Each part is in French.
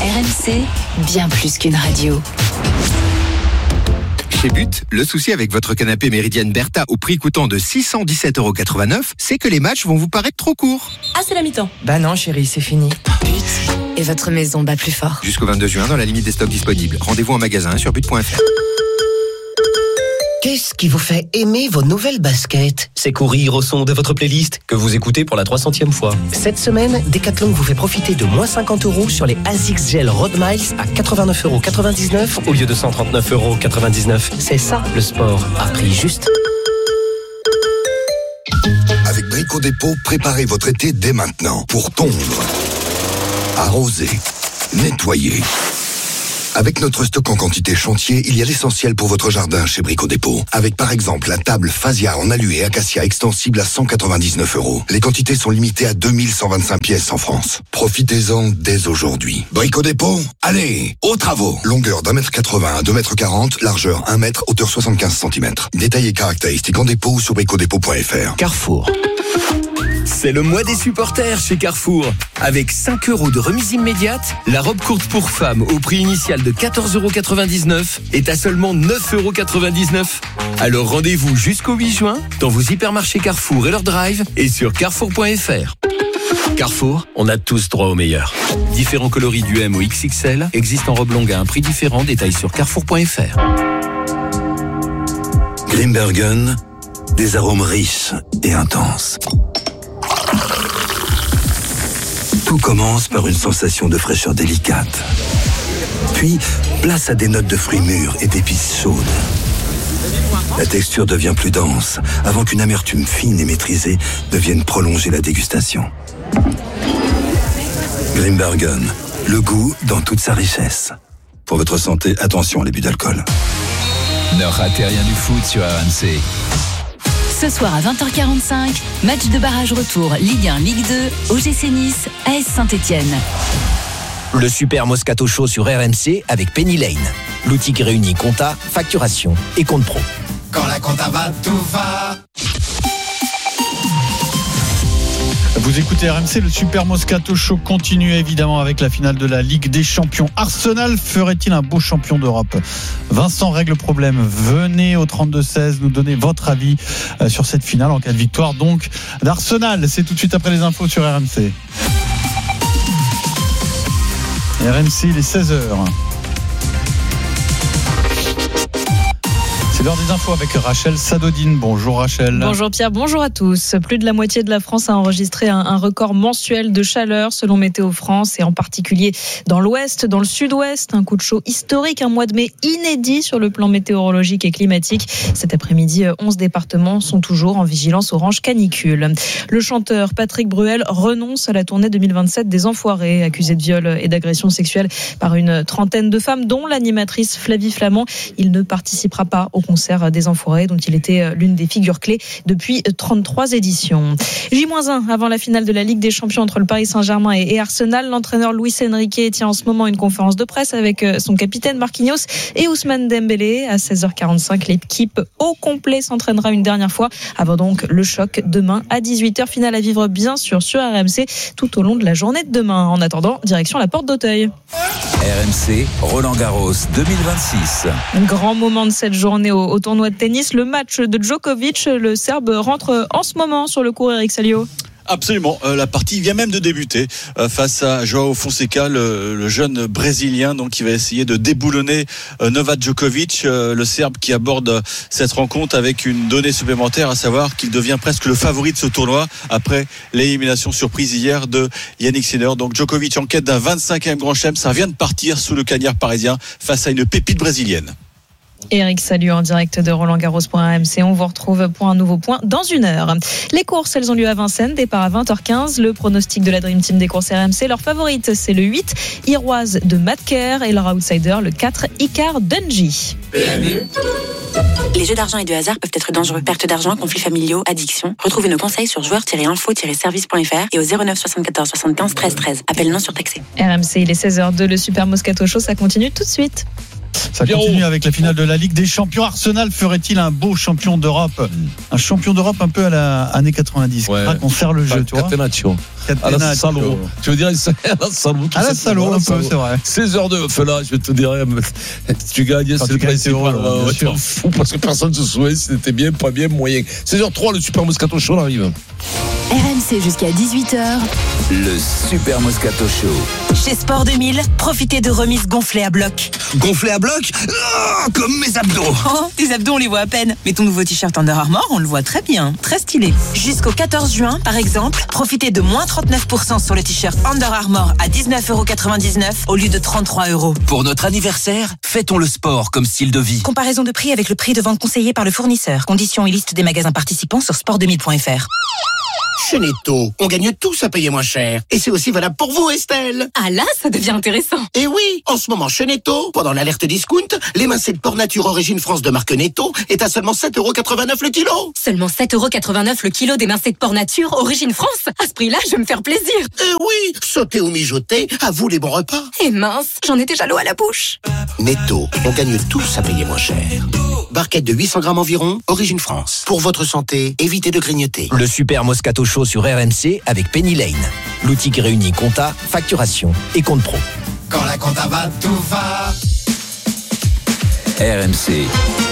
RMC, bien plus qu'une radio. Chez But, le souci avec votre canapé Méridienne Bertha au prix coûtant de 617,89 €, c'est que les matchs vont vous paraître trop courts. Ah, c'est la mi-temps. Bah non chérie, c'est fini. But, et votre maison bat plus fort. Jusqu'au 22 juin dans la limite des stocks disponibles. Rendez-vous en magasin sur but.fr. Qu'est-ce qui vous fait aimer vos nouvelles baskets ? C'est courir au son de votre playlist que vous écoutez pour la 300e fois. Cette semaine, Decathlon vous fait profiter de moins 50 € sur les ASICS Gel Road Miles à 89,99 € Au lieu de 139,99 €. C'est ça le sport, à prix juste. Avec Brico Dépôt, préparez votre été dès maintenant pour tondre, arroser, nettoyer. Avec notre stock en quantité chantier, il y a l'essentiel pour votre jardin chez Brico Dépôt. Avec par exemple la table Phasia en alu et acacia extensible à 199 €. Les quantités sont limitées à 2125 pièces en France. Profitez-en dès aujourd'hui. Brico Dépôt, allez, aux travaux. Longueur d'1,80 m à 2,40 m, largeur 1 m, hauteur 75 cm. Détails et caractéristiques en dépôt ou sur bricodépôt.fr. Carrefour. C'est le mois des supporters chez Carrefour. Avec 5 € de remise immédiate, la robe courte pour femmes au prix initial de 14,99 € est à seulement 9,99 €. Alors rendez-vous jusqu'au 8 juin dans vos hypermarchés Carrefour et leur drive et sur carrefour.fr. Carrefour, on a tous droit au meilleur. Différents coloris du M au XXL existent en robe longue à un prix différent. Détails sur carrefour.fr. Grimbergen, des arômes riches et intenses. Tout commence par une sensation de fraîcheur délicate. Puis, place à des notes de fruits mûrs et d'épices chaudes. La texture devient plus dense, avant qu'une amertume fine et maîtrisée ne vienne prolonger la dégustation. Grimbergen, le goût dans toute sa richesse. Pour votre santé, attention à l'abus d'alcool. Ne ratez rien du foot sur RMC. Ce soir à 20h45, match de barrage retour Ligue 1, Ligue 2, OGC Nice, AS Saint-Etienne. Le Super Moscato Show sur RMC avec Penny Lane. L'outil qui réunit compta, facturation et compte pro. Quand la compta va, tout va. Vous écoutez RMC, le Super Moscato Show continue évidemment avec la finale de la Ligue des Champions. Arsenal ferait-il un beau champion d'Europe ? Vincent règle le problème. Venez au 32-16 nous donner votre avis sur cette finale en cas de victoire donc d'Arsenal. C'est tout de suite après les infos sur RMC. RMC, il est 16h. C'est l'heure des infos avec Rachel Sadodine. Bonjour Rachel. Bonjour Pierre, bonjour à tous. Plus de la moitié de la France a enregistré un record mensuel de chaleur selon Météo France et en particulier dans l'ouest, dans le sud-ouest. Un coup de chaud historique, un mois de mai inédit sur le plan météorologique et climatique. Cet après-midi, 11 départements sont toujours en vigilance orange canicule. Le chanteur Patrick Bruel renonce à la tournée 2027 des Enfoirés, accusé de viol et d'agression sexuelle par une trentaine de femmes, dont l'animatrice Flavie Flamand. Il ne participera pas au concert des Enfoirés dont il était l'une des figures clés depuis 33 éditions. J-1 avant la finale de la Ligue des Champions entre le Paris Saint-Germain et Arsenal. L'entraîneur Luis Enrique tient en ce moment une conférence de presse avec son capitaine Marquinhos et Ousmane Dembélé. À 16h45, l'équipe au complet s'entraînera une dernière fois avant donc le choc demain à 18h. Finale à vivre bien sûr sur RMC tout au long de la journée de demain. En attendant, direction la Porte d'Auteuil. RMC, Roland-Garros 2026. Un grand moment de cette journée au tournoi de tennis. Le match de Djokovic, le Serbe rentre en ce moment sur le court, Eric Salio. Absolument, la partie vient même de débuter face à Joao Fonseca, le jeune Brésilien, donc qui va essayer de déboulonner Novak Djokovic, le Serbe qui aborde cette rencontre avec une donnée supplémentaire, à savoir qu'il devient presque le favori de ce tournoi après l'élimination surprise hier de Yannick Sinner. Donc Djokovic en quête d'un 25e Grand Chelem, ça vient de partir sous le cagnard parisien face à une pépite brésilienne. Eric, salut en direct de Roland-Garros.RMC. On vous retrouve pour un nouveau point dans une heure. Les courses, elles ont lieu à Vincennes, départ à 20h15. Le pronostic de la Dream Team des courses RMC. Leur favorite, c'est le 8, Iroise de Matt Kerr, et leur outsider, le 4, Icar Dungey. Les jeux d'argent et de hasard peuvent être dangereux. Perte d'argent, conflits familiaux, addiction. Retrouvez nos conseils sur joueurs-info-service.fr et au 09 74 75 13 13. Appel non surtaxé. RMC, il est 16h02, le Super Moscato Show, ça continue tout de suite. Ça continue avec la finale de la Ligue des Champions. Arsenal ferait-il un beau champion d'Europe ? Un champion d'Europe un peu à la année 90. Ouais. On serre le jeu, tu vois. Catena, à la salaud. Tu veux dire, à la salaud. À la salaud, un peu, c'est vrai. 16h de feu là, je vais te dire, tu gagnes, c'est le principal. Tu t'en fous parce que personne ne se souvient si c'était bien, pas bien, moyen. 16h03, le Super Moscato Show arrive. RMC jusqu'à 18h. Le Super Moscato Show. Chez Sport 2000, profitez de remises gonflées à bloc. Gonflé à bloc? Comme mes abdos. Oh, tes abdos, on les voit à peine. Mais ton nouveau t-shirt Under Armour, on le voit très bien. Très stylé. Jusqu'au 14 juin, par exemple, profitez de moins 39% sur le t-shirt Under Armour à 19,99€ au lieu de 33€. Pour notre anniversaire, fêtons le sport comme style de vie. Comparaison de prix avec le prix de vente conseillé par le fournisseur. Conditions et liste des magasins participants sur sport2000.fr. Chez Netto, on gagne tous à payer moins cher. Et c'est aussi valable pour vous, Estelle. Ah là, ça devient intéressant. Et oui, en ce moment, chez Netto, pendant l'alerte discount, l'émincé de porc nature origine France de marque Netto est à seulement 7,89€ le kilo. Seulement 7,89€ le kilo d'émincé de porc nature origine France. À ce prix-là, je vais me faire plaisir. Et oui, sauter ou mijoter, à vous les bons repas. Et mince, j'en ai déjà l'eau à la bouche. Netto, on gagne tous à payer moins cher. Barquette de 800 grammes environ, origine France. Pour votre santé, évitez de grignoter. Le Super Moscato Show sur RMC avec Penny Lane. L'outil qui réunit compta, facturation et compte pro. Quand la compta va, tout va. RMC.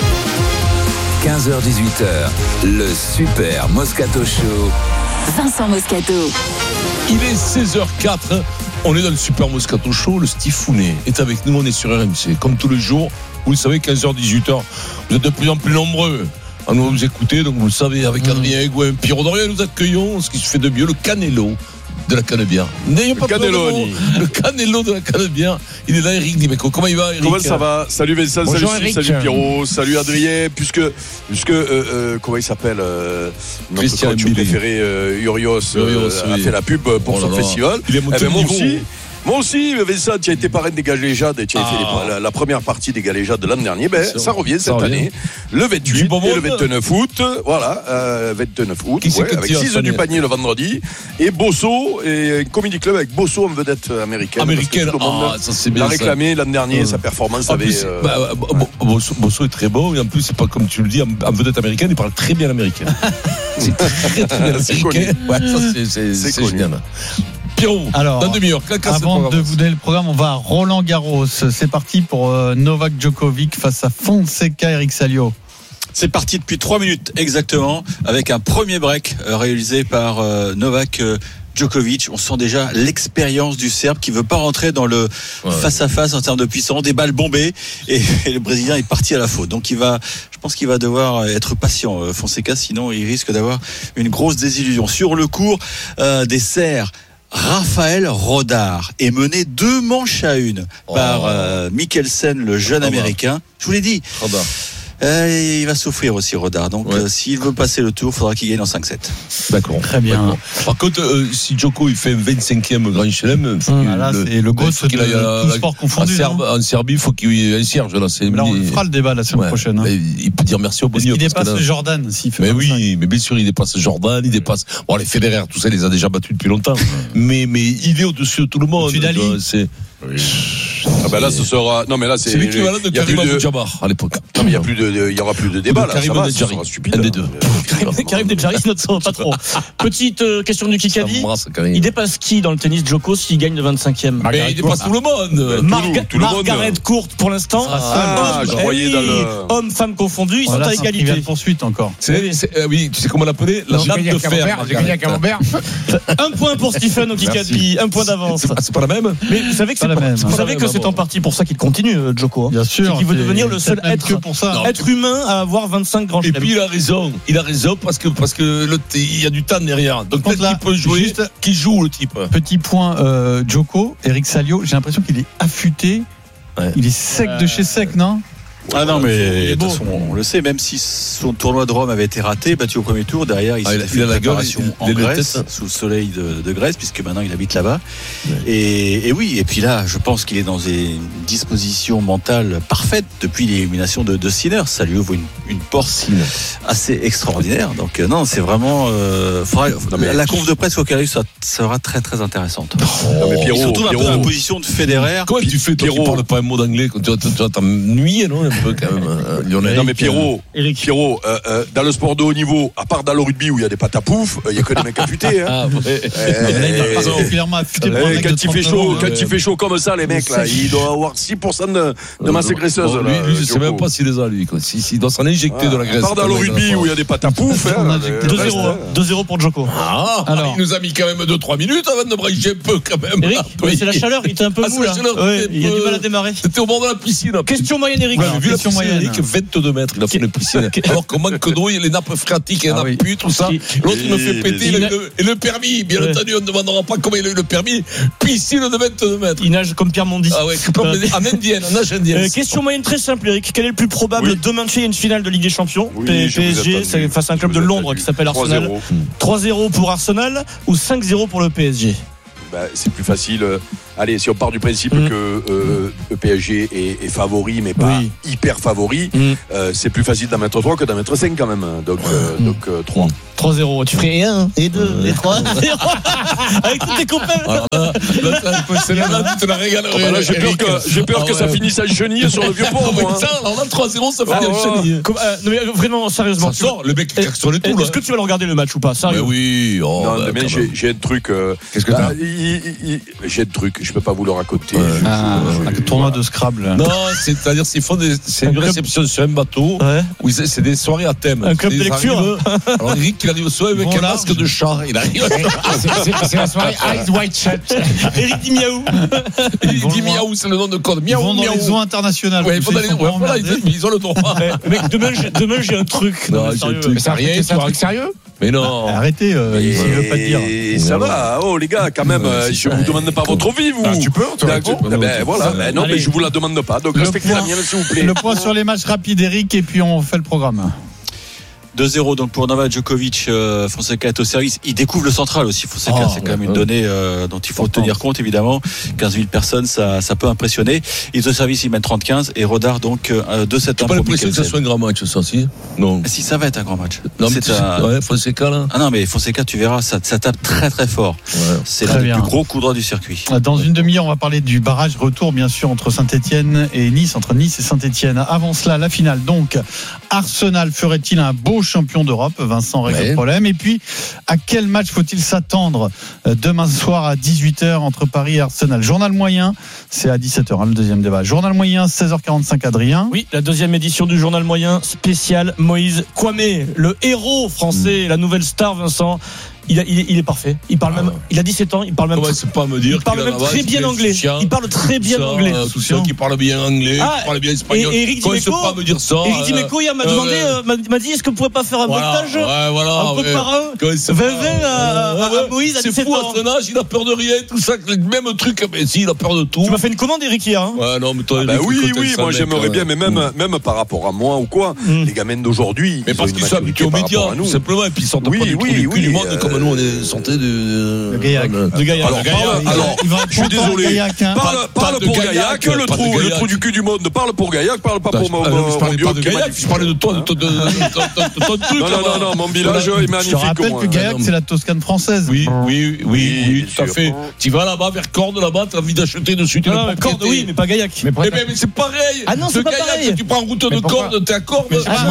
15h-18h, le Super Moscato Show. Vincent Moscato. Il est 16h04. On est dans le Super Moscato Show. Le Steve Founet est avec nous. On est sur RMC. Comme tous les jours, vous le savez, 15h-18h, vous êtes de plus en plus nombreux à nous écouter. Donc vous le savez, avec Adrien Egouin, Pierrot Dorian, nous accueillons ce qui se fait de mieux, le Canelo de la Canebière. N'ayons pas peur de mots. Le Canelo de la Canebière. Il est là, Eric Dimeco. Comment il va, Eric? Comment ça va? Salut Vincent, bonjour, salut Eric. Salut Pierrot, salut Adrien. Puisque comment il s'appelle notre coach préféré, Urios, a fait la pub pour son festival. Il est monté moi aussi, Vincent, tu as été parrain des galéjades et tu as fait la première partie des galéjades de l'an dernier. Ça revient cette année. Le 28 et le 29 août. Voilà, 29 août. Avec 6 du panier le vendredi. Et Bosso, et un comedy club avec Bosso en vedette américaine. Ça c'est bien. Il a réclamé l'an dernier sa performance avait. Bosso est très bon. Et en plus, c'est pas comme tu le dis, en vedette américaine, il parle très bien américain. C'est très bien américain. C'est génial. Alors, dans demi-heure, avant de vous donner le programme, on va à Roland-Garros. C'est parti pour Novak Djokovic face à Fonseca, Eric Salio. C'est parti depuis 3 minutes exactement, avec un premier break réalisé par Novak Djokovic. On sent déjà l'expérience du Serbe qui veut pas rentrer dans le face-à-face en termes de puissance, des balles bombées, et le Brésilien est parti à la faute. Donc je pense qu'il va devoir être patient, Fonseca, sinon il risque d'avoir une grosse désillusion. Sur le cours des Serres, Raphaël Rodar est mené 2 manches à 1 par Mikkelsen, le jeune américain. Je vous l'ai dit. Il va souffrir aussi, Rodar. Donc, s'il veut passer le tour, il faudra qu'il gagne en 5-7. D'accord. Très bien. D'accord. Par contre, si Djoko il fait un 25e Grand Chelem, c'est le gosse de tout sport confondu. En Serbie, il faut qu'il y ait un cierge. Là, on fera le débat la semaine prochaine. Hein. Il peut dire merci au bonheur. Il dépasse Jordan. S'il fait mais bien sûr, il dépasse Jordan. Il dépasse. Bon, les Federer, tout ça, il les a déjà battus depuis longtemps. mais il est au-dessus de tout le monde. C'est. Là, ce sera. Non, mais là, c'est l'équivalent de Karim Abdul-Jabbar à l'époque. Non, mais il y aura plus de débat là. Karim Abdul-Jabbar, ce sera stupide. Un des deux. Karim Abdul-Jabbar, il ne pas trop. Petite question du Kikadi. Il dépasse qui dans le tennis, Djoko, s'il gagne le 25e? Il dépasse tout le monde. Margaret Court pour l'instant. Je voyais dans le. Hommes-femmes confondus, ils sont à égalité. Il y a poursuite encore. Oui, tu sais comment l'appeler? La nappe de fer. J'ai gagné à Camembert. Un point pour Stephen au Kikadi, un point d'avance. C'est pas la même? Mais vous savez que c'est en partie pour ça qu'il continue, Djoko. Bien sûr. Il veut devenir le seul être humain à avoir 25 grands chelems. Et puis il a raison parce que il y a du temps derrière. Donc peut-être qu'il peut jouer, qui joue le type. Petit point, Djoko, Eric Salio, j'ai l'impression qu'il est affûté. Il est sec de chez sec, non? Ah non, mais de toute façon, on le sait, même si son tournoi de Rome avait été raté, battu au premier tour, derrière il s'est fait une préparation en Grèce, sous le soleil de Grèce, puisque maintenant il habite là-bas. Et oui, et puis là, je pense qu'il est dans une disposition mentale parfaite depuis l'élimination de Sinner. Ça lui ouvre une porte assez extraordinaire. Donc non, c'est vraiment la conf de presse auquel sera très très intéressante. Mais Pierrot, surtout un peu dans la position de Federer. Comment tu fais, toi, tu parles pas un mot d'anglais? Tu vas t'ennuyer, non? peu quand même, Lionel. Non mais Pierrot, dans le sport de haut niveau, à part dans le rugby où il y a des pâtes à pouf, il y a que des mecs affûtés. Hein. Quand il fait chaud comme ça, les mecs là, il doit avoir 6% de masse graisseuse. Lui, je sais même pas s'il les a lui. S'il doit s'en injecter de la graisse. À part dans le rugby où il y a des pâtes à pouf. 2-0 pour Djoko. Alors, il nous a mis quand même 2-3 minutes avant de brailler un peu quand même. Eric, c'est la chaleur, il était un peu mou là. Il a du mal à démarrer. C'était au bord de la piscine. Question moyenne, Eric. Vous avez vu la piscine, Eric, 22 mètres, il a fait une piscine. Alors qu'on manque d'eau, il y a les nappes phréatiques, il y a les nappes tout ça. L'autre, il me fait péter. Et le permis, bien entendu, on ne demandera pas comment il a eu le permis. Piscine de 22 mètres. Il nage comme Pierre Mondi. Ah ouais, en indienne, en nage indienne. Question moyenne très simple, Eric. Quel est le plus probable demain qu'il y ait une finale de Ligue des Champions? PSG, c'est face à un club de Londres qui s'appelle Arsenal. 3-0 pour Arsenal ou 5-0 pour le PSG? C'est plus facile. Allez, si on part du principe que le PSG est favori, mais pas hyper favori, c'est plus facile d'en mettre 3 que d'en mettre 5 quand même. Donc 3. 3-0. Tu ferais 1 et 2 et 3 avec tous tes copains. Là, tu te la régalerais. J'ai peur que ça finisse à chenille sur le vieux port. Alors là, 3-0, ça finit à chenille. Non, mais vraiment, sérieusement. Ça sort, le mec sur les tout. Est-ce que tu vas le regarder le match ou pas? Sérieux? Oui. Non, mais j'ai un truc. Qu'est-ce que t'as? J'ai un truc. Je peux pas vous le raconter. Un tournoi de Scrabble. Non, c'est-à-dire c'est une réception sur un bateau. Où c'est des soirées à thème. Un club de lecture. Alors Eric, il arrive au soir avec un masque de chat. Il arrive. C'est la soirée Eyes White Shut. Eric dit miaou. Il dit miaou, c'est le nom de code. Miaou, ils vont dans les zones internationales. Ouais, voilà, ils ont le droit. Mec, demain j'ai un truc. Non, c'est rien. C'est un truc sérieux? Mais non. Arrêtez, il ne veut pas dire. Ça va, les gars, quand même, je vous demande pas votre vie, vous. Tu peux, voilà. Non, mais je vous la demande pas. Donc respectez la mienne, s'il vous plaît. Le point sur les matchs rapides, Eric, et puis on fait le programme. 2-0 donc pour Novak Djokovic. Fonseca est au service. Il découvre le central aussi. Fonseca, c'est quand même une donnée dont il faut tenir compte évidemment. 15 000 personnes, ça peut impressionner. Il est au service, il mène 30-15 et Rodard donc 2-7. T'as pas l'impression que ça soit un grand match, ça, si? Non. Si, ça va être un grand match. Non, mais Fonseca là. Ah non, mais Fonseca, tu verras, ça tape très très fort. Ouais. C'est l'un des plus gros coups droits du circuit. Dans une demi-heure, on va parler du barrage retour, bien sûr, entre Saint-Etienne et Nice, entre Nice et Saint-Etienne. Avant cela, la finale. Donc, Arsenal ferait-il un beau champion d'Europe? Vincent règle le problème. Et puis, à quel match faut-il s'attendre demain soir à 18h entre Paris et Arsenal? Journal moyen, c'est à 17h, le deuxième débat. Journal moyen, 16h45, Adrien. Oui, la deuxième édition du journal moyen spécial Moïse Kwame, le héros français, la nouvelle star, Vincent. Il est parfait. Il parle même. Il a 17 ans. Il parle même. C'est pas à me dire. Il parle même très bien anglais. Il parle très bien anglais. Souciant qui parle bien anglais, qui parle bien espagnol. Et Eric Dimeco, pas me dire ça. Eric Dimeco, il m'a demandé, m'a dit, est-ce que vous pouvez pas faire un montage, un peu par un, 20 à Moïse à 17 ans. C'est fou à son âge, il a peur de rien, tout ça, le même truc. Mais si, il a peur de tout. Tu m'as fait une commande, Eric, hier. Ouais, non, mais toi. Oui, moi j'aimerais bien, mais même par rapport à moi ou quoi, les gamins d'aujourd'hui. Mais parce qu'ils sont habitués aux médias, tout simplement, et puis ils sortent pas du trou du monde comme nous on est sortis de Gaillac. Alors, je suis désolé. Parle pour Gaillac, le trou du cul du monde. Parle pour Gaillac, parle pas pour mon je parlais pas de Gaillac, je parlais de toi, de ton truc. Non, mon village est magnifique. Je te rappelle que Gaillac, c'est la Toscane française. Oui, tout à fait. Tu vas là-bas, vers Cordes, là-bas, tu as envie d'acheter dessus. Cordes, oui, mais pas Gaillac. Mais c'est pareil. Ah non, c'est pas pareil. Tu prends en route de Cordes, t'es à Cordes.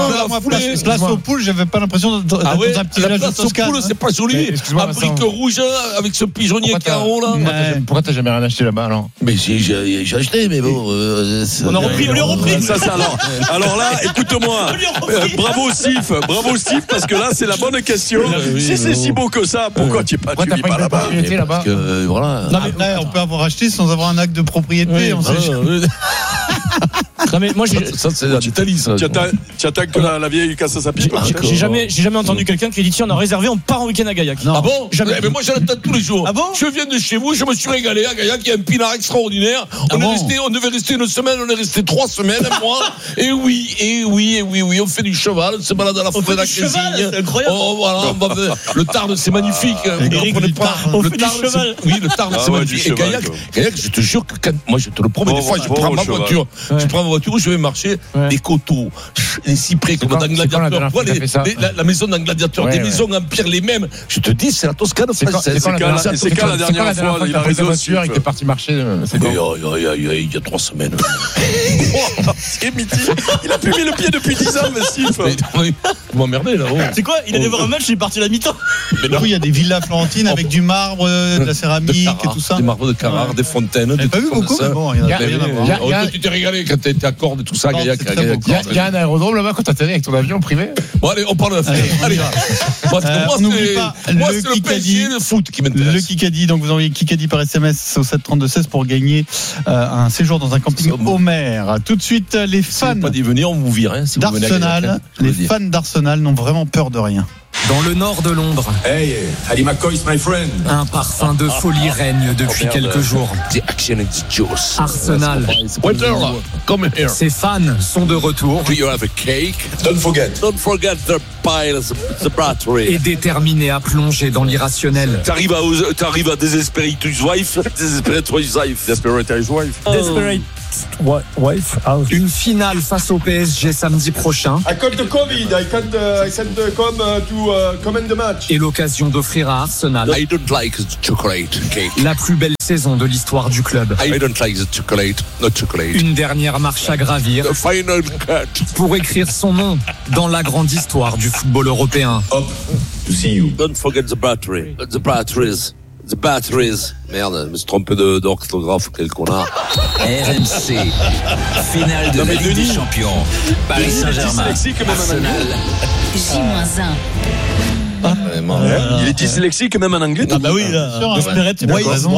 Place aux poules, j'avais pas l'impression d'être dans un petit village de Toscane. Poules, c'est pas joli. À briques rouges, avec ce pigeonnier carreau là. Pourquoi t'as jamais rien acheté là-bas alors? Mais j'ai acheté, mais bon. On lui a repris. Ça, alors là, écoute-moi. Bravo Steve, parce que là, c'est la bonne question. Si c'est si beau que ça, pourquoi tu vis pas là-bas? Parce que voilà. Non, mais on peut avoir acheté sans avoir un acte de propriété. Non mais moi ça c'est l'Italie ça. Tu attends que la vieille casse sa pipe. J'ai jamais entendu quelqu'un qui a dit tiens on a réservé, on part en week-end à Gaillac. Ah bon? Jamais. Mais moi j'attends tous les jours. Ah bon? Je viens de chez vous, je me suis régalé à Gaillac, il y a un pinard extraordinaire. On devait rester une semaine, on est resté 3 semaines, un mois. Et oui, on fait du cheval, on se balade à la forêt de la Crésigne. C'est incroyable. Voilà, le Tarn c'est magnifique. On fait du cheval. Oui, le Tarn c'est magnifique. Et Gaillac, je te jure que moi je te le promets, des fois je prends ma voiture, voiture, je vais marcher les coteaux, les cyprès comme dans Gladiateur. La maison d'un gladiateur, des maisons empire les mêmes. Je te dis, c'est la Toscane française. C'est quand la dernière fois il a pris la voiture et que t'es parti marcher? Il y a 3 semaines. C'est mythique. Il a plus mis le pied depuis 10 ans, mais Steve. Vous m'emmerdez là. C'est quoi? Il allait voir un match, il est parti à la mi-temps. Mais oui, il y a des villas florentines avec du marbre, de la céramique et tout ça. Des marbres de Carrare, des fontaines. J'ai pas vu beaucoup, mais bon, il y en a rien à voir. Tu t'es régalé quand t'étais à Cordes et tout ça. Il y a un aérodrome là-bas quand t'atterris avec ton avion privé. Bon, allez, on parle de la Allez. Moi, c'est le PSG de foot qui m'intéresse. Le Kikadi, donc vous envoyez Kikadi par SMS au 732-16 pour gagner un séjour dans un camping Homer. Tout de suite, les fans pas d'y venir, on vous vire. d'Arsenal, les fans d'Arsenal n'ont vraiment peur de rien. Dans le nord de Londres, Hey, Ali McCoy, my friend. un parfum de folie règne depuis quelques jours. The action is juice. Arsenal, Come here. ses fans sont de retour Do you have a cake? Don't forget. Don't forget the piles, the battery. et déterminés à plonger dans l'irrationnel. T'arrives à désespérer his wife. Desperate wife. Une finale face au PSG samedi prochain I caught the COVID. I can't come in the match. et l'occasion d'offrir à Arsenal I don't like the chocolate cake. la plus belle saison de l'histoire du club. I don't like the chocolate, not chocolate. Une dernière marche à gravir The final cut. pour écrire son nom dans la grande histoire du football européen. Hop, to see you. Don't forget the battery. The batteries. The batteries. Merde, je me suis trompé d'orthographe, quel connard. RMC, finale de la Ligue des Champions. Paris Saint-Germain, Arsenal. J-1. Il est dyslexique même en anglais. Ah bah oui, là. Espérez, tu as raison.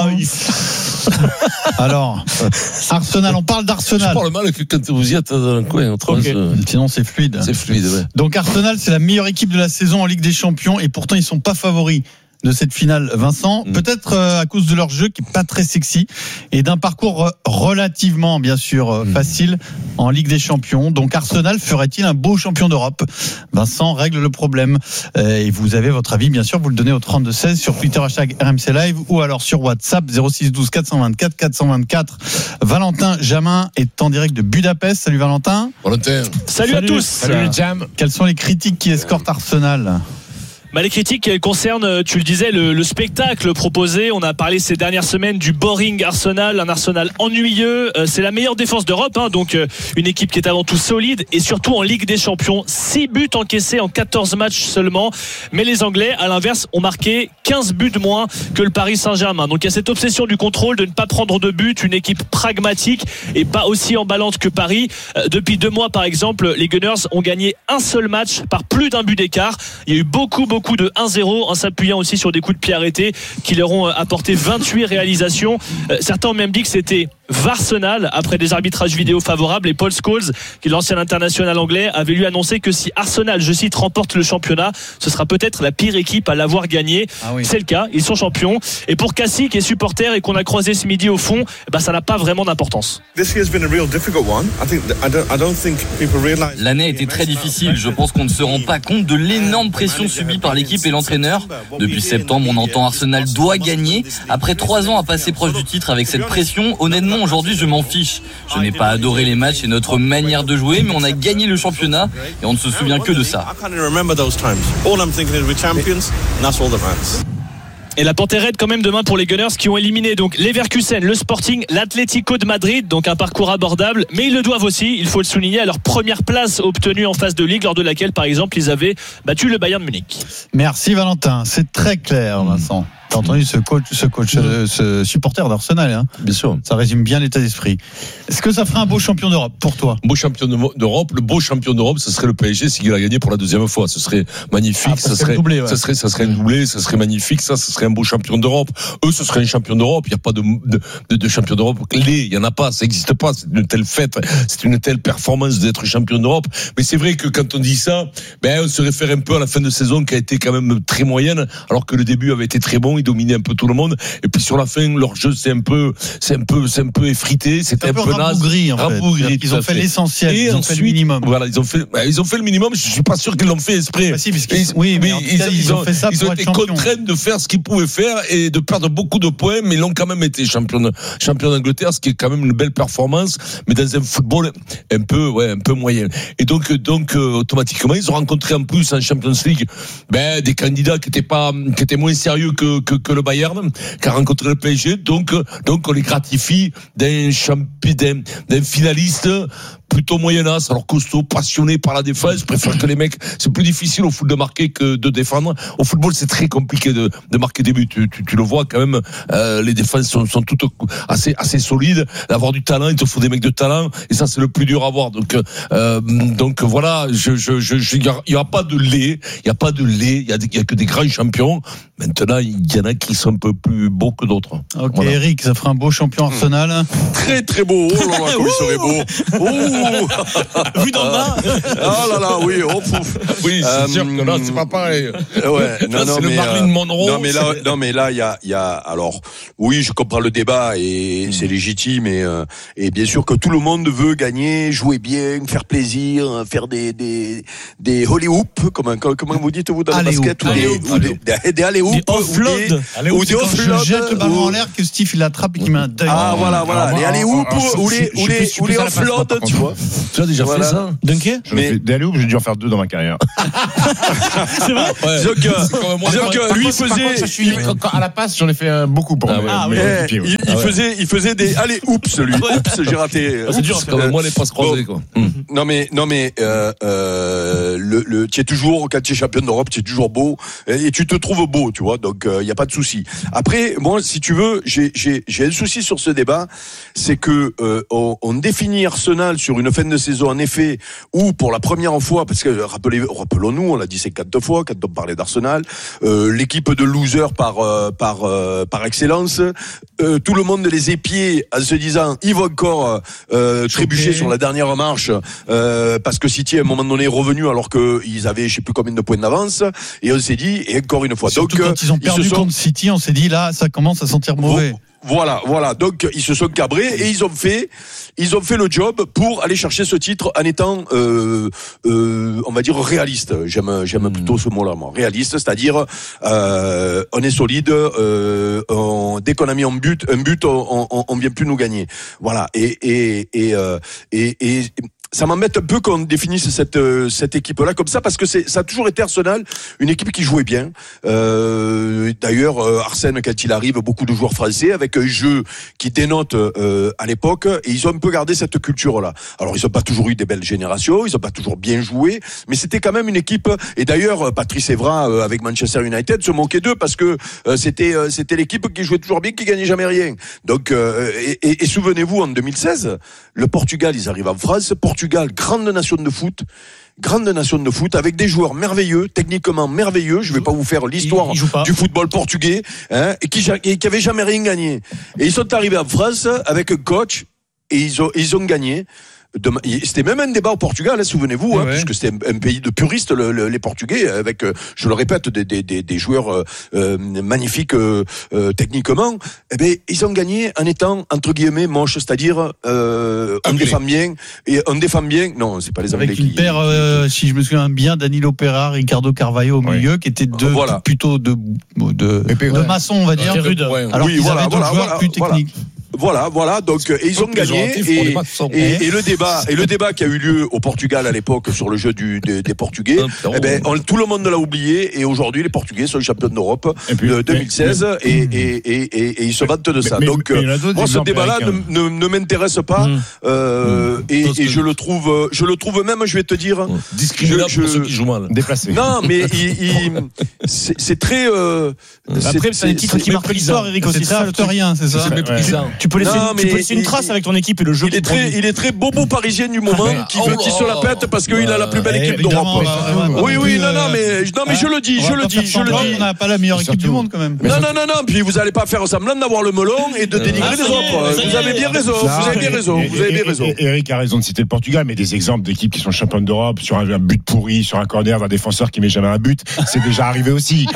Alors, Arsenal, on parle d'Arsenal. Je parle mal que quand vous y êtes dans un coin. Sinon, c'est fluide. C'est fluide, ouais. Donc, Arsenal, c'est la meilleure équipe de la saison en Ligue des Champions et pourtant, ils sont pas favoris de cette finale, Vincent. Peut-être à cause de leur jeu qui est pas très sexy et d'un parcours relativement, bien sûr, facile en Ligue des Champions. Donc, Arsenal ferait-il un beau champion d'Europe? Vincent règle le problème. Et vous avez votre avis, bien sûr, vous le donnez au 32-16 sur Twitter #RMC Live ou alors sur WhatsApp 06 12 424 424. Valentin Jamin est en direct de Budapest. Salut Valentin. Valentin. Salut à tous. Salut les jams. Quelles sont les critiques qui escortent Arsenal? Les critiques elles concernent, tu le disais, le spectacle proposé. On a parlé ces dernières semaines du boring Arsenal, un Arsenal ennuyeux. C'est la meilleure défense d'Europe, donc une équipe qui est avant tout solide et surtout en Ligue des Champions. 6 buts encaissés en 14 matchs seulement. Mais les Anglais, à l'inverse, ont marqué 15 buts de moins que le Paris Saint-Germain. Donc il y a cette obsession du contrôle, de ne pas prendre de but, une équipe pragmatique et pas aussi emballante que Paris. Depuis 2 mois, par exemple, les Gunners ont gagné un seul match par plus d'un but d'écart. Il y a eu beaucoup de 1-0 en s'appuyant aussi sur des coups de pied arrêtés qui leur ont apporté 28 réalisations. Certains ont même dit que c'était Arsenal après des arbitrages vidéo favorables, et Paul Scholes, qui est l'ancien international anglais, avait lui annoncé que si Arsenal, je cite, remporte le championnat, ce sera peut-être la pire équipe à l'avoir gagné. C'est le cas, ils sont champions. Et pour Cassie, qui est supporter et qu'on a croisé ce midi au fond, ça n'a pas vraiment d'importance. L'année a été très difficile. Je pense qu'on ne se rend pas compte de l'énorme pression subie par l'équipe et l'entraîneur. Depuis septembre, on entend Arsenal doit gagner. Après 3 ans à passer proche du titre avec cette pression, honnêtement, aujourd'hui, je m'en fiche. Je n'ai pas adoré les matchs et notre manière de jouer, mais on a gagné le championnat et on ne se souvient que de ça. Et la Pantérette quand même demain pour les Gunners qui ont éliminé donc Leverkusen, le Sporting, l'Atlético de Madrid, donc un parcours abordable, mais ils le doivent aussi, il faut le souligner, à leur première place obtenue en phase de ligue, lors de laquelle par exemple ils avaient battu le Bayern de Munich. Merci Valentin, c'est très clair Vincent. T'as entendu ce supporter d'Arsenal, Bien sûr. Ça résume bien l'état d'esprit. Est-ce que ça ferait un beau champion d'Europe pour toi? Beau champion d'Europe. Le beau champion d'Europe, ce serait le PSG s'il a gagné pour la 2e fois. Ce serait magnifique. Ça serait un doublé, ça serait magnifique. Ça serait un beau champion d'Europe. Eux, ce serait un champion d'Europe. Il n'y a pas de champion d'Europe clé. Il n'y en a pas. Ça n'existe pas. C'est une telle fête. C'est une telle performance d'être champion d'Europe. Mais c'est vrai que quand on dit ça, on se réfère un peu à la fin de saison qui a été quand même très moyenne, alors que le début avait été très bon. dominaient un peu tout le monde. Et puis sur la fin, leur jeu c'est un peu effrité, c'était un peu naze, rabougri, en fait. Ils ont fait l'essentiel, ils ont fait le minimum. Voilà, ils ont fait le minimum. Je suis pas sûr qu'ils l'ont fait exprès. Bah si, ils ont fait ça pour être été contraints de faire ce qu'ils pouvaient faire et de perdre beaucoup de points, mais ils ont quand même été champions d'Angleterre, ce qui est quand même une belle performance, mais dans un football un peu moyen. Et donc automatiquement, ils ont rencontré en plus en Champions League des candidats qui étaient moins sérieux que le Bayern, qui a rencontré le PSG. Donc on les gratifie d'un finaliste plutôt moyenasse, alors costaud, passionné par la défense. Je préfère que les mecs, c'est plus difficile au foot de marquer que de défendre. Au football, c'est très compliqué de marquer des buts. Tu le vois quand même, les défenses sont toutes assez solides. D'avoir du talent, il te faut des mecs de talent, et ça c'est le plus dur à avoir. Donc voilà, il y aura pas de lait, il y a que des grands champions. Maintenant, il y en a qui sont un peu plus beaux que d'autres. Ok, voilà. Eric, ça ferait un beau champion Arsenal. Très très beau. Oh là là, comme il serait beau. Vu d'en bas. Oh là là, oui. Oh pouf. Oui, c'est sûr que là, c'est pas pareil. Ouais. Non, c'est le Marilyn Monroe. Non mais là, il y a. Alors, oui, je comprends le débat et c'est légitime et bien sûr que tout le monde veut gagner, jouer bien, faire plaisir, faire des holy hoop, comment vous dites vous dans le basket, ou des alley hoop, ou des offload. Je jette le ballon en l'air que Steve il attrape et qu'il met un dunk. Ah voilà, les alley hoop ou les offload, tu vois. Tu as déjà fait ça? Dunker? Des alley hoop, j'ai dû en faire 2 dans ma carrière. C'est vrai? Donc lui faisait. À la passe, j'en ai fait beaucoup pour il faisait des alley hoops, lui. Oups, j'ai raté. C'est dur, c'est quand même moi les passes croisées, quoi. Non mais tu es toujours, quand tu es champion d'Europe, tu es toujours beau et tu te trouves beau, tu vois. Donc il y a pas de souci. Après, moi, si tu veux, j'ai un souci sur ce débat, c'est que on définit Arsenal sur une fin de saison en effet où pour la première fois, parce que rappelons-nous, on l'a dit 50 fois quand on parlait d'Arsenal, l'équipe de losers par excellence, tout le monde les épiait en se disant ils vont encore trébucher sur la dernière marche parce que City à un moment donné est revenu alors qu'ils avaient je sais plus combien de points d'avance et on s'est dit et encore une fois surtout donc quand ils ont perdu contre City on s'est dit là ça commence à sentir mauvais. Voilà. Donc ils se sont cabrés et ils ont fait le job pour aller chercher ce titre en étant, on va dire réaliste. J'aime plutôt ce mot-là, moi. Réaliste, c'est-à-dire on est solide. Dès qu'on a mis un but, on vient plus nous gagner. Voilà. Et ça m'embête un peu qu'on définisse cette équipe-là comme ça parce que ça a toujours été Arsenal, une équipe qui jouait bien. D'ailleurs, Arsène, quand il arrive, beaucoup de joueurs français avec un jeu qui dénote à l'époque et ils ont un peu gardé cette culture-là. Alors, ils n'ont pas toujours eu des belles générations, ils n'ont pas toujours bien joué, mais c'était quand même une équipe. Et d'ailleurs, Patrice Evra avec Manchester United se moquait d'eux parce que c'était l'équipe qui jouait toujours bien, qui gagnait jamais rien. Donc, et souvenez-vous, en 2016, le Portugal, ils arrivent en France. Portugal, grande nation de foot, avec des joueurs merveilleux, techniquement merveilleux. Je vais pas vous faire l'histoire du football portugais, et qui avait jamais rien gagné. Et ils sont arrivés en France avec un coach et ils ont gagné. C'était même un débat au Portugal, souvenez-vous, puisque c'était un pays de puristes, les Portugais, avec, je le répète, des joueurs magnifiques techniquement. Eh bien, ils ont gagné en étant entre guillemets moches, c'est-à-dire on défend bien. Non, c'est pas les Anglais. Avec une paire, si je me souviens bien, Danilo Pereira, Ricardo Carvalho au milieu, qui étaient plutôt de maçons, on va dire. Alors qu'ils avaient d'autres joueurs plus techniques. Voilà. Donc, et ils ont gagné. Et le débat qui a eu lieu au Portugal à l'époque sur le jeu des Portugais, tout le monde l'a oublié. Et aujourd'hui, les Portugais sont les champions d'Europe de 2016 et ils se vantent de ça. Donc, moi, ce débat-là ne m'intéresse pas. Et je le trouve même, je vais te dire, discriminable pour ceux qui jouent mal. Déplacé. Non, mais c'est très. Après, c'est un titre qui marque l'histoire, Eric aussi. Ça, rien, c'est ça. Tu peux laisser une trace avec ton équipe et le jeu. Il est très bobo parisien du moment qui se la pète parce qu'il a la plus belle équipe d'Europe. Oui, non, mais je le dis. On n'a pas la meilleure équipe du monde quand même. Non. Puis vous n'allez pas faire semblant d'avoir le melon et de dénigrer les autres. Vous avez bien raison. Eric a raison de citer le Portugal, mais des exemples d'équipes qui sont championnes d'Europe sur un but pourri, sur un corner d'un défenseur qui met jamais un but, c'est déjà arrivé aussi.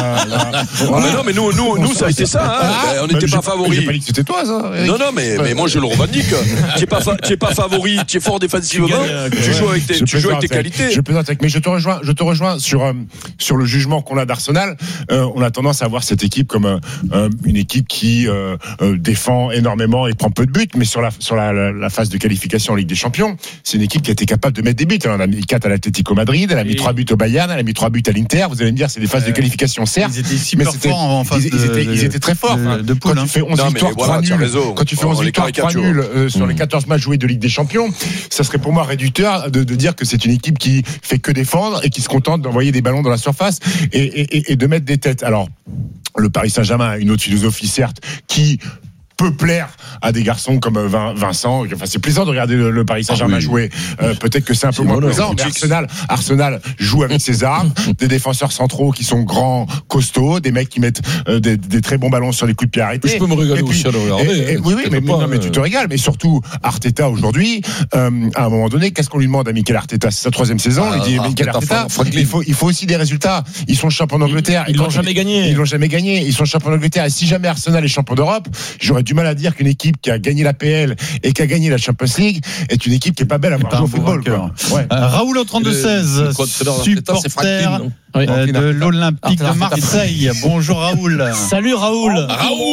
Non, mais nous, ça a été ça. On n'était pas favoris. J'ai pas dit que c'était toi, ça. Eric. Non, mais moi je le revendique. Tu n'es pas favori, tu es fort défensivement. Tu joues avec tes qualités. Je plaisante avec, mais je te rejoins sur le jugement qu'on a d'Arsenal. On a tendance à voir cette équipe comme une équipe qui défend énormément et prend peu de buts, mais sur la phase de qualification en Ligue des Champions, c'est une équipe qui a été capable de mettre des buts. Elle en a mis 4 à l'Atlético Madrid, elle a mis 3 buts au Bayern, elle a mis 3 buts à l'Inter. Vous allez me dire, c'est des phases de qualification, certes. Ils étaient super forts en phase ils étaient très forts. Quand tu fais 11 victoires, 3 nuls, quand tu fais 11 victoires, 3 nuls sur les 14 matchs joués de Ligue des Champions, ça serait pour moi réducteur de dire que c'est une équipe qui fait que défendre et qui se contente d'envoyer des ballons dans la surface et de mettre des têtes. Alors, le Paris Saint-Germain a une autre philosophie, certes, qui peut plaire à des garçons comme Vincent. Enfin, c'est plaisant de regarder le Paris Saint-Germain jouer. Peut-être que c'est un peu moins plaisant, mais Arsenal joue avec ses armes, des défenseurs centraux qui sont grands, costauds, des mecs qui mettent des très bons ballons sur les coups de pied arrêtés. Je peux me régaler aussi à le regarder. Oui, mais tu te régales. Mais surtout, Arteta aujourd'hui, à un moment donné, qu'est-ce qu'on lui demande à Mikel Arteta? C'est sa 3e saison. Il dit, Mikel Arteta, il faut aussi des résultats. Ils sont champions d'Angleterre. Ils l'ont jamais gagné. Ils sont champions d'Angleterre. Et si jamais Arsenal est champion d'Europe, j'aurais du mal à dire qu'une équipe qui a gagné la PL et qui a gagné la Champions League est une équipe qui est pas belle à voir jouer au football. Raoul au 32-16, supporter de l'Olympique de Marseille. Bonjour Raoul. Salut Raoul.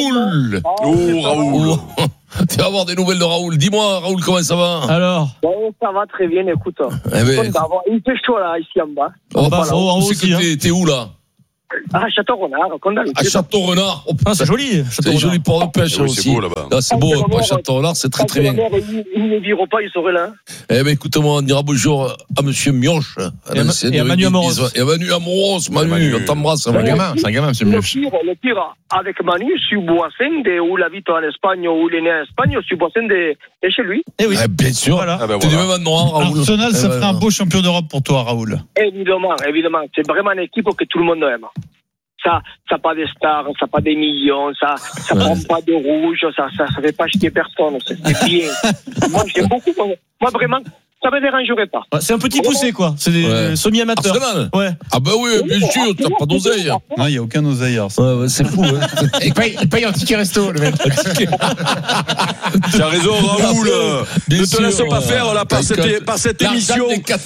Raoul. Tu vas avoir des nouvelles de Raoul. Dis-moi Raoul, comment ça va? Alors ça va très bien, écoute. Il fait chaud là, ici en bas. T'es où là? Château-Renard, à Château-Renard. C'est joli. C'est joli port de pêche aussi. C'est beau là-bas. Là, c'est beau, Château-Renard, c'est très très bien. Il ne vivra pas, il serait là. Écoute-moi, on dira bonjour à monsieur Mioche. Et à Manu Amoros. Et à Manu Amoros. Manu, on t'embrasse. C'est un gamin, monsieur Mioche. Le pire, avec Manu, je suis Boissin, où il habite en Espagne, où il est né en Espagne, je suis Boissin de chez lui. Eh oui. Bien sûr. T'es du même endroit, Raoul. Arsenal, ça ferait un beau champion d'Europe pour toi, Raoul. Évidemment. C'est vraiment une équipe que tout le monde aime. Ça n'a pas des stars, ça n'a pas des millions, ça prend pas de rouge, ça fait pas chier personne, c'est bien. Moi, j'aime beaucoup. Moi, vraiment, ça me dérangerait pas. C'est un petit poussé, quoi. C'est des semi-amateurs. Arsenal. Ouais. Ah bah oui, bien sûr, t'as pas d'oseille. Non, il n'y a aucun oseille. C'est fou. Il paye un ticket resto, le mec. Tu as raison, Raoul. Ne te laisse pas faire là par cette émission.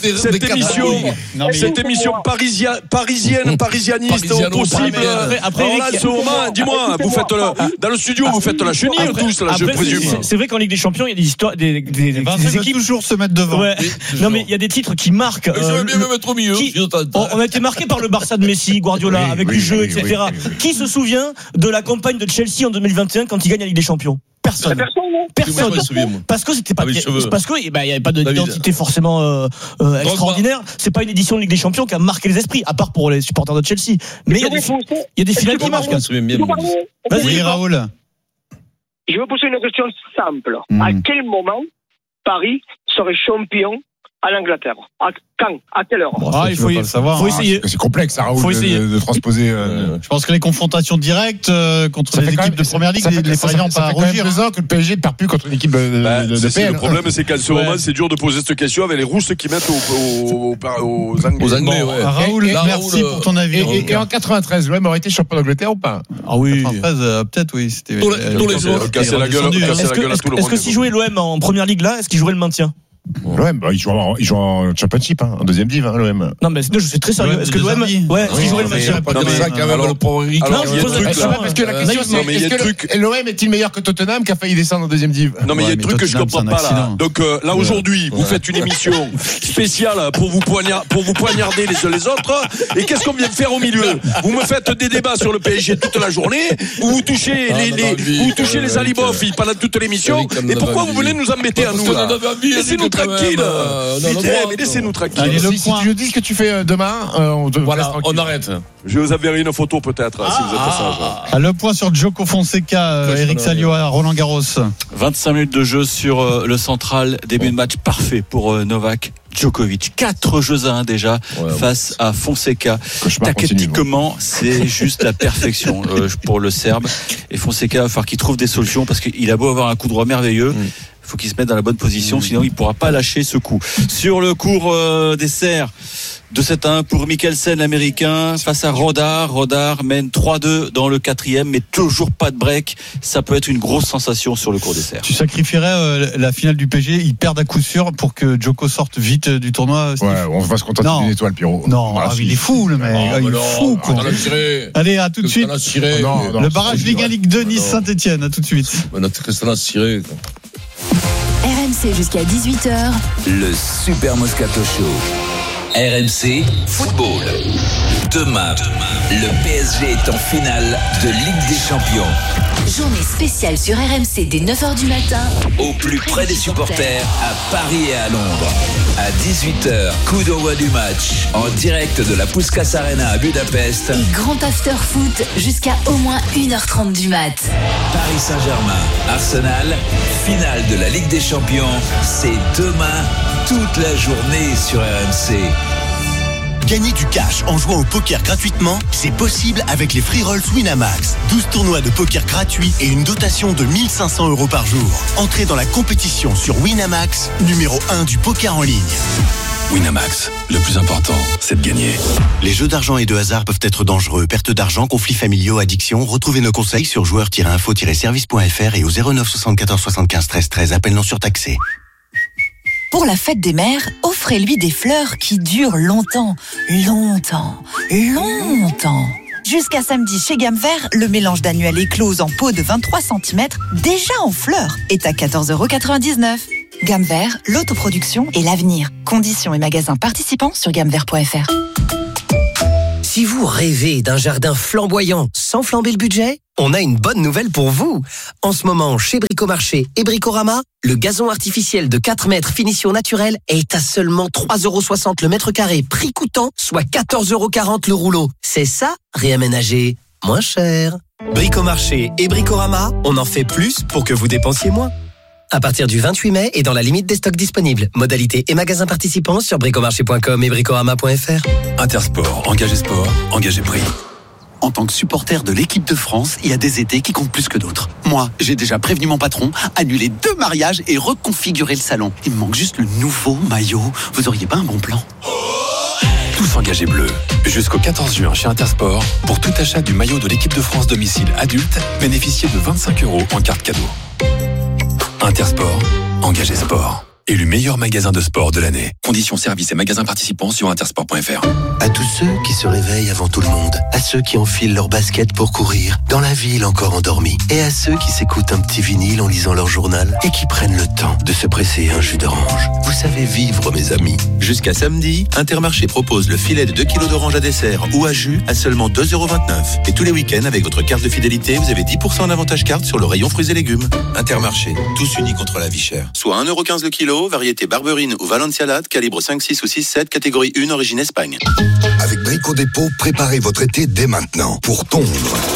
Cette émission parisianiste au possible. Après, là, ce moment, dis-moi, vous faites dans le studio, vous faites la chenille tous, là, je présume. C'est vrai qu'en Ligue des Champions, il y a des histoires, des équipes toujours se mettre devant. Ouais. Non mais il y a des titres qui marquent. Je veux bien me mettre au milieu. On a été marqué par le Barça de Messi, Guardiola, avec du jeu, etc. Qui se souvient de la campagne de Chelsea en 2021 quand il gagne la Ligue des Champions? Personne. Parce que c'était pas parce que il y avait pas d'identité forcément extraordinaire. C'est pas une édition de Ligue des Champions qui a marqué les esprits, à part pour les supporters de Chelsea. Mais il y a des finales qui marquent. Vas-y Raoul. Je veux poser une question simple. À quel moment Paris serait champion à l'Angleterre? Quand? À quelle heure? Il faut savoir. Faut essayer. C'est complexe, Raoul, de transposer. Je pense que les confrontations directes contre les équipes de première ligue, les Parisiens pas à rougir. Ça fait que le PSG ne perd plus contre une équipe de PL. Le problème, c'est qu'à ce moment, c'est dur de poser cette question avec les rousses qu'ils mettent aux Anglais. Raoul, merci pour ton avis. Et en 93, l'OM aurait été champion d'Angleterre ou pas? Ah oui. 93, peut-être, oui. C'était. Tous les autres. Casser la gueule à tout le monde. Est-ce que si jouait l'OM en première ligue là, est-ce qu'il jouerait le maintien? L'OM, il joue en Championship, en deuxième div, l'OM. Non, mais je suis très sérieux. Est-ce que l'OM, est-ce qu'il jouerait le match? Parce que la question c'est, est-ce que l'OM est-il meilleur que Tottenham qui a failli descendre en deuxième div? Non, mais il y a un truc que je comprends pas là. Donc là aujourd'hui, vous faites une émission spéciale pour vous poignarder les uns les autres. Et qu'est-ce qu'on vient de faire au milieu? Vous me faites des débats sur le PSG toute la journée. Vous touchez les alibof pendant toute l'émission. Et pourquoi vous venez nous embêter à nous là? Laissez-nous tranquille. Mais laissez-nous tranquille. Allez, si tu nous dis ce que tu fais demain, on arrête. Je vais vous enverrai une photo peut-être si vous êtes sage. Le point sur Djoko Fonseca, Eric Salio à Roland Garros. 25 minutes de jeu sur le central, début de match parfait pour Novak Djokovic. 4-1 déjà face à Fonseca. Tactiquement, c'est juste la perfection pour le Serbe. Et Fonseca, il va falloir qu'il trouve des solutions parce qu'il a beau avoir un coup droit merveilleux. Il faut qu'il se mette dans la bonne position, sinon il ne pourra pas lâcher ce coup. Sur le cours des serres, 2-7-1 pour Mikkelsen, l'américain, face à Rodar. Rodar mène 3-2 dans le 4e, mais toujours pas de break. Ça peut être une grosse sensation sur le cours des serres. Tu sacrifierais la finale du PG, ils perdent à coup sûr pour que Djoko sorte vite du tournoi, Steve. On va se contenter d'une étoile, Pierrot. Non, il est fou, le mec. Il est fou, quoi. Allez, à tout de suite. Le barrage Ligue 1, Ligue 2, Nice-Saint-Etienne. À tout de suite. RMC jusqu'à 18h. Le Super Moscato Show. RMC Football. Demain, le PSG est en finale de Ligue des Champions. Journée spéciale sur RMC dès 9h du matin. Au plus près des supporters, à Paris et à Londres. À 18h, coup d'envoi du match. En direct de la Puskás Arena à Budapest. Et grand after foot jusqu'à au moins 1h30 du mat. Paris Saint-Germain, Arsenal, finale de la Ligue des Champions. C'est demain, toute la journée sur RMC. Gagner du cash en jouant au poker gratuitement, c'est possible avec les Free Rolls Winamax. 12 tournois de poker gratuits et une dotation de 1 500 € par jour. Entrez dans la compétition sur Winamax, numéro 1 du poker en ligne. Winamax, le plus important, c'est de gagner. Les jeux d'argent et de hasard peuvent être dangereux. Perte d'argent, conflits familiaux, addiction. Retrouvez nos conseils sur joueurs-info-service.fr et au 09 74 75 13 13. Appel non surtaxé. Pour la fête des mères, offrez-lui des fleurs qui durent longtemps. Jusqu'à samedi chez Gamme Vert, le mélange d'annuel éclose en pot de 23 cm, déjà en fleurs, est à 14,99 €. Gamme Vert, l'autoproduction et l'avenir. Conditions et magasins participants sur gammevert.fr. Si vous rêvez d'un jardin flamboyant sans flamber le budget, on a une bonne nouvelle pour vous. En ce moment, chez Bricomarché et Bricorama, le gazon artificiel de 4 mètres finition naturelle est à seulement 3,60 € le mètre carré, prix coûtant, soit 14,40 € le rouleau. C'est ça, réaménager moins cher. Bricomarché et Bricorama, on en fait plus pour que vous dépensiez moins. À partir du 28 mai et dans la limite des stocks disponibles. Modalités et magasins participants sur bricomarché.com et bricorama.fr. Intersport, engagé sport, engagé prix. En tant que supporter de l'équipe de France, il y a des étés qui comptent plus que d'autres. Moi, j'ai déjà prévenu mon patron, annulé 2 mariages et reconfiguré le salon. Il me manque juste le nouveau maillot. Vous auriez pas un bon plan ? Tous engagés bleus. Jusqu'au 14 juin chez Intersport, pour tout achat du maillot de l'équipe de France domicile adulte, bénéficiez de 25 € en carte cadeau. Intersport, engagé sport. Élu meilleur magasin de sport de l'année. Conditions, services et magasins participants sur intersport.fr. À tous ceux qui se réveillent avant tout le monde, à ceux qui enfilent leur basket pour courir, dans la ville encore endormie, et à ceux qui s'écoutent un petit vinyle en lisant leur journal et qui prennent le temps de se presser un jus d'orange. Vous savez vivre, mes amis. Jusqu'à samedi, Intermarché propose le filet de 2 kg d'orange à dessert ou à jus à seulement 2,29 €. Et tous les week-ends, avec votre carte de fidélité, vous avez 10% d'avantage carte sur le rayon fruits et légumes. Intermarché, tous unis contre la vie chère. Soit 1,15 € le kilo, variété Barberine ou Valencialade, calibre 5, 6 ou 6, 7, catégorie 1, origine Espagne. Avec Brico Dépôt, préparez votre été dès maintenant pour tondre,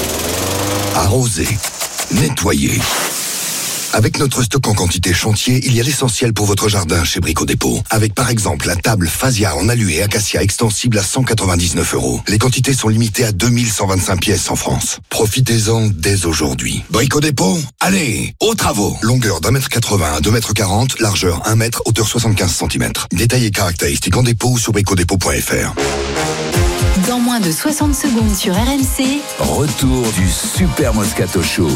arroser, nettoyer. Avec notre stock en quantité chantier, il y a l'essentiel pour votre jardin chez Brico Dépôt. Avec par exemple la table Phasia en alu et acacia extensible à 199 €. Les quantités sont limitées à 2125 pièces en France. Profitez-en dès aujourd'hui. Brico Dépôt, allez, aux travaux. Longueur d'1,80 m à 2,40 m, largeur 1 m, hauteur 75 cm. Détails et caractéristiques en dépôt ou sur bricodépôt.fr. Dans moins de 60 secondes sur RMC. Retour du Super Moscato Show.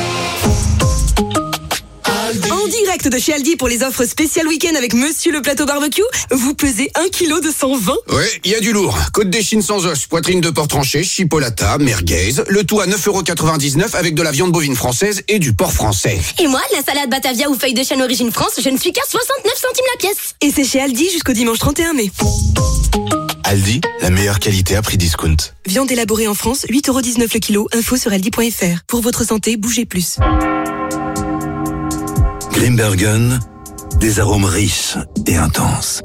En direct de chez Aldi pour les offres spéciales week-end avec Monsieur le Plateau Barbecue, vous pesez 1 kg de 120. Ouais, il y a du lourd. Côte d'échine sans os, poitrine de porc tranché, chipolata, merguez. Le tout à 9,99 € avec de la viande bovine française et du porc français. Et moi, la salade Batavia ou feuille de chêne origine France, je ne suis qu'à 69 centimes la pièce. Et c'est chez Aldi jusqu'au dimanche 31 mai. Aldi, la meilleure qualité à prix discount. Viande élaborée en France, 8,19 € le kilo. Info sur aldi.fr. Pour votre santé, bougez plus. Grimbergen, Des arômes riches et intenses.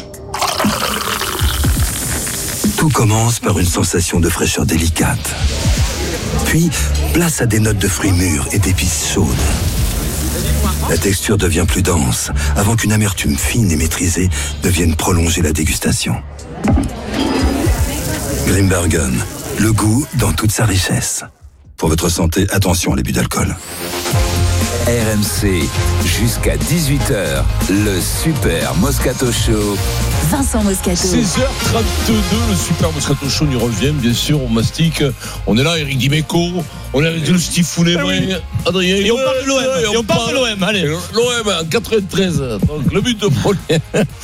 Tout commence par une sensation de fraîcheur délicate. Puis, place à des notes de fruits mûrs et d'épices chaudes. La texture devient plus dense, avant qu'une amertume fine et maîtrisée ne vienne prolonger la dégustation. Grimbergen, le goût dans toute sa richesse. Pour votre santé, attention à l'abus d'alcool. RMC, jusqu'à 18h, le Super Moscato Show. Vincent Moscato. 16h32, le Super Moscato Show, on y revient, bien sûr, on mastique. On est là, Eric Dimeco, on est avec le Stifounet, Adrien. Et on parle de l'OM. Et on parle de l'OM, allez. L'OM en 93, donc le but de Paulet.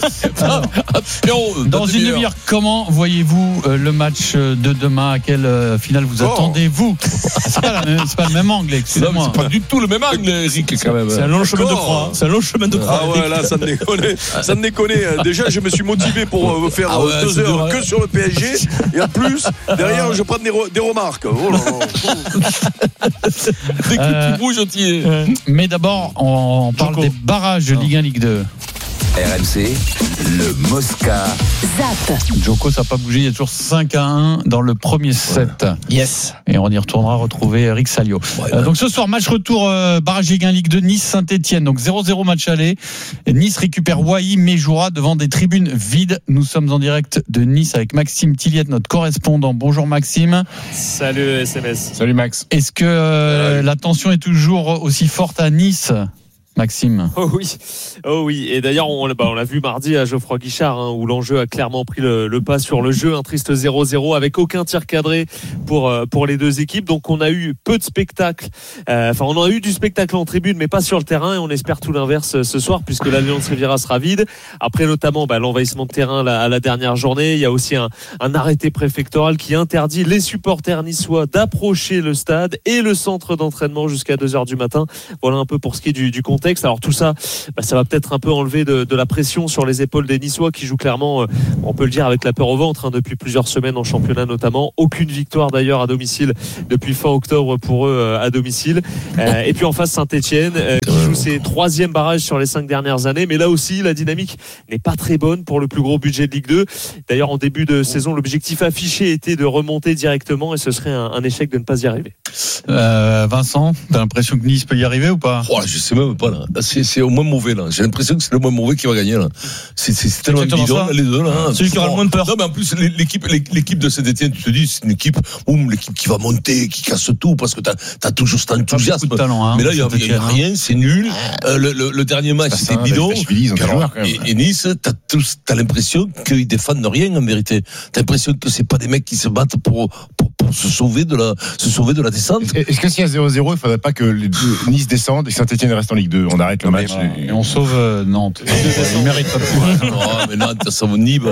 Dans une demi-heure, comment voyez-vous le match de demain? À quelle finale vous attendez-vous? C'est pas le même angle, excusez-moi. C'est pas du tout le même angle, Eric, quand même. C'est un long chemin de croix. C'est un long chemin de croix. Ah ouais, là, ça me déconne. Ça me déconne. Déjà, je me suis motivé pour faire 2 heures que sur le PSG. Et en plus, derrière, je prends des remarques. Oh là là. Dès que tu bouges, mais d'abord, on parle des barrages de Ligue 1, Ligue 2. RMC, le Mosca. Zap. Joko, ça n'a pas bougé. Il y a toujours 5-1 dans le premier set. Yes. Et on y retournera retrouver Eric Salio. Donc ce soir, match retour barrage Ligue 1, Ligue 2, Nice-Saint-Etienne. Donc 0-0 match aller. Nice récupère Wai, mais jouera devant des tribunes vides. Nous sommes en direct de Nice avec Maxime Tilliette, notre correspondant. Bonjour Maxime. Salut SMS. Salut Max. Est-ce que la tension est toujours aussi forte à Nice, Maxime? Oh oui. Et d'ailleurs, on l'a vu mardi à Geoffroy Guichard, où l'enjeu a clairement pris le pas sur le jeu. Un triste 0-0 avec aucun tir cadré pour les deux équipes. Donc, on a eu peu de spectacle. On a eu du spectacle en tribune, mais pas sur le terrain. Et on espère tout l'inverse ce soir, puisque l'Alliance Riviera sera vide. Après, notamment, l'envahissement de terrain à la dernière journée. Il y a aussi un arrêté préfectoral qui interdit les supporters niçois d'approcher le stade et le centre d'entraînement jusqu'à 2h du matin. Voilà un peu pour ce qui est du contexte. Alors tout ça, ça va peut-être un peu enlever de la pression sur les épaules des Niçois qui jouent clairement, on peut le dire, avec la peur au ventre depuis plusieurs semaines en championnat notamment. Aucune victoire d'ailleurs à domicile depuis fin octobre pour eux à domicile. Et puis en face Saint-Etienne qui joue ses 3e barrages sur les 5 dernières années. Mais là aussi, la dynamique n'est pas très bonne pour le plus gros budget de Ligue 2. D'ailleurs, en début de saison, l'objectif affiché était de remonter directement et ce serait un échec de ne pas y arriver. Vincent, t'as l'impression que Nice peut y arriver ou pas? Je sais même pas là. C'est au moins mauvais là. J'ai l'impression que c'est le moins mauvais qui va gagner là. C'est tellement bidon les deux là. Celui qui aura le moins de peur. Non mais en plus l'équipe de Saint-Etienne, tu te dis c'est une équipe qui va monter, qui casse tout parce que t'as toujours cet enthousiasme. Talent, mais là il y a rien, c'est nul. Le dernier match c'était bidon. Et Nice, t'as l'impression qu'ils défendent rien en vérité. T'as l'impression que c'est pas des mecs qui se battent pour se sauver de la descente. Est-ce que s'il y a 0-0, il faudrait pas que Nice descende et Saint-Etienne reste en Ligue 2? On arrête le match et on sauve Nantes. Il mérite pas plus. Non, mais Nantes, ça sauve Nîmes.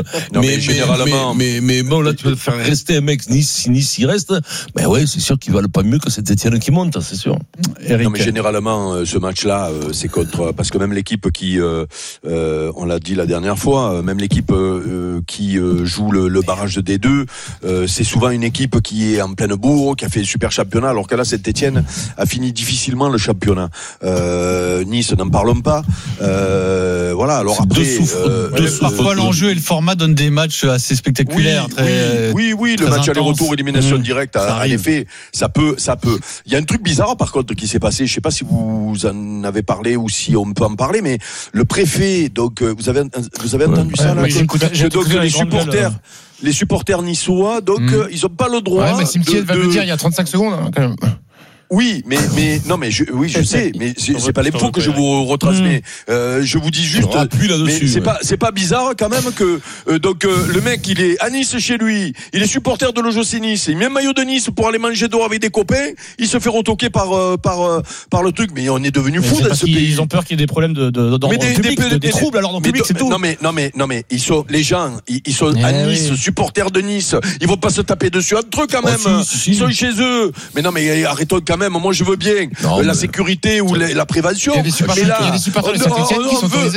Mais bon, là, tu vas faire rester un mec Nice, si Nice y reste. Ben ouais, c'est sûr qu'il valent pas mieux que Saint-Etienne qui monte, c'est sûr. Eric. Non, mais généralement, ce match-là, c'est contre, parce que même l'équipe qui, on l'a dit la dernière fois, même l'équipe qui joue le barrage de D2, c'est souvent une équipe qui est en pleine bourre, qui a fait un super championnat, alors que là, Saint-Etienne a fini difficilement le championnat. Nice, n'en parlons pas. Voilà. Alors après, parfois l'enjeu et le format donnent des matchs assez spectaculaires. Oui, le match aller-retour, élimination directe. En effet, ça peut. Il y a un truc bizarre par contre qui s'est passé. Je sais pas si vous en avez parlé ou si on peut en parler, mais le préfet. Donc, vous avez entendu ça là? Donc les supporters niçois, donc ils ont pas le droit. Ouais, mais Cimetière va le dire il y a 35 secondes quand même. Oui, mais je sais, mais c'est pas l'info que je vous retransmets. Je vous dis juste, mais c'est pas bizarre quand même que le mec il est à Nice chez lui, il est supporter de l'OGC Nice, il met un maillot de Nice pour aller manger dehors avec des copains, il se fait retoquer par le truc, mais on est devenu fou dans ce pays. Ils ont peur qu'il y ait des problèmes d'ordre public, des troubles à l'ordre public, c'est tout. Non mais ils sont à Nice, supporters de Nice, ils vont pas se taper dessus entre eux quand même. Ils sont chez eux. Mais non mais arrêtons quand même. Moi, je veux bien la sécurité ou la prévention. Il y a des supporters de Saint-Etienne qui sont autorisés.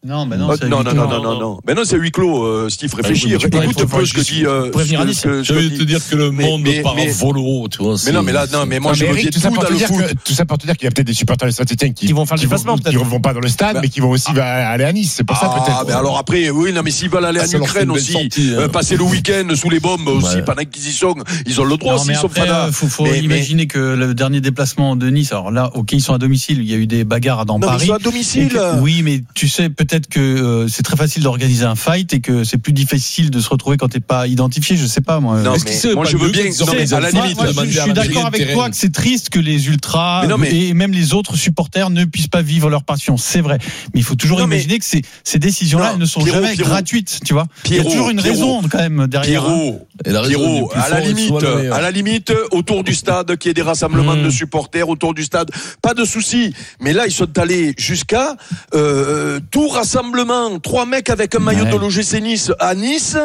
Non. Non. Mais non, c'est huis clos, Steve. Réfléchis. Écoute un peu ce que dit. Je vais te dire que le monde part en volo, tu vois. Mais moi, je veux dire tout dans le foot. Tout ça pour te dire qu'il y a peut-être des supporters de Saint-Etienne qui vont faire le déplacement, qui vont pas dans le stade, mais qui vont aussi aller à Nice. C'est pour ça peut-être. Mais alors après, oui, non, mais s'ils veulent aller en Ukraine aussi, passer le week-end sous les bombes aussi, pendant qu'ils y sont, ils ont le droit aussi, ils sont fadas. Faut imaginer que le dernier déplacement de Nice, alors là, ok, ils sont à domicile, il y a eu des bagarres dans Paris. Ils sont à domicile. Oui, mais tu sais, peut-être que c'est très facile d'organiser un fight et que c'est plus difficile de se retrouver quand t'es pas identifié, je sais pas, moi. Non, moi, je veux bien, à la limite. Je suis d'accord avec toi que c'est triste que les ultras et même les autres supporters ne puissent pas vivre leur passion. C'est vrai. Mais il faut toujours imaginer que ces décisions-là, elles ne sont jamais gratuites, tu vois. Il y a toujours une raison, quand même, derrière. Pierrot, à la limite, autour du stade, qu'il y ait des rassemblements de supporters autour du stade, pas de souci. Mais là, ils sont allés jusqu'à tout rassemblement, 3 mecs avec un maillot de l'OGC Nice à Nice.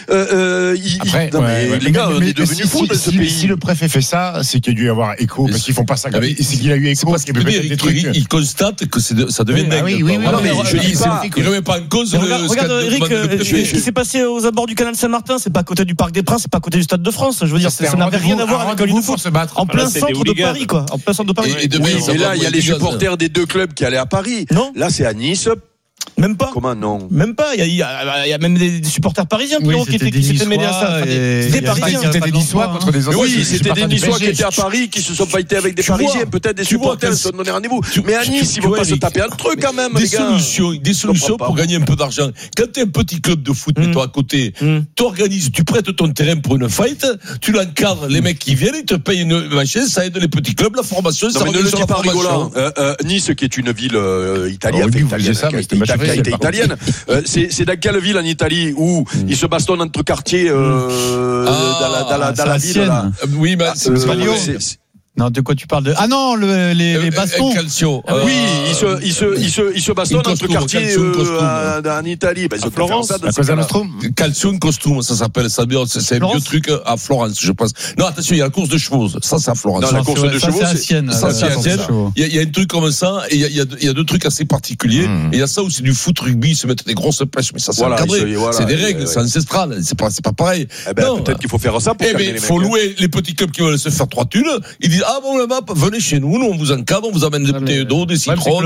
Les gars, on est devenus fous de ce pays. Si le préfet fait ça, c'est qu'il y a dû y avoir écho, parce qu'ils font pas ça. C'est qu'il a eu écho, parce qu'il y avait peut-être des trucs. Il constate que ça devient dingue. Oui, mais je dis pas. Il remet pas en cause. Regarde, Eric, ce qui s'est passé aux abords du canal Saint-Martin, c'est pas à côté du Parc des Princes, c'est pas à côté du Stade de France. Je veux dire, ça n'avait rien à voir avec le foot. En plein centre de Paris, quoi. En plein centre de Paris. Et là, il y a les supporters des 2 clubs qui allaient à Paris. Non. Là, c'est à Nice. Même pas. Comment non? Même pas. Il y a même des supporters parisiens qui s'étaient mêlés à ça. C'était parisiens. C'était des Niçois contre des autres. Oui, c'était des Niçois qui étaient à Paris, qui se sont fightés avec des Parisiens. Peut-être des supporters se sont donné rendez-vous. Mais à Nice, ils vont pas se taper un truc quand même, les gars. Des solutions pour gagner un peu d'argent. Quand t'es un petit club de foot, mettons à côté, t'organises, tu prêtes ton terrain pour une fight, tu l'encadres, les mecs qui viennent, ils te payent une machine, ça aide les petits clubs, la formation, ça ne le dis pas rigolant. Nice, qui est une ville italienne, italienne. C'est dans quelle ville en Italie où ils se bastonnent entre quartiers dans la ville là. Oui, mais c'est pas Lyon. Non, de quoi tu parles Ah non, les bastons. Calcio. Oui, ils se bastonnent entre quartiers en Italie. À Florence, à Cosa Nostrum. Calcio in costume, ça s'appelle. C'est un vieux truc à Florence, je pense. Non, attention, il y a la course de chevaux. Ça, c'est à Florence. Non, la course de chevaux, c'est Sienne. Ça, c'est à Sienne. Il y a un truc comme ça, et il y a 2 trucs assez particuliers. Et il y a ça où c'est du foot rugby, ils se mettent des grosses pêches, mais ça, c'est encadré. C'est des règles, c'est ancestral. C'est pas pareil. Peut-être qu'il faut faire ça pour calmer les mecs. Il faut louer les petits clubs qui veulent se faire 3 thunes. Ils disent, ah bon, là-bas, venez chez nous, on vous encadre, on vous amène des bouteilles d'eau, des citrons.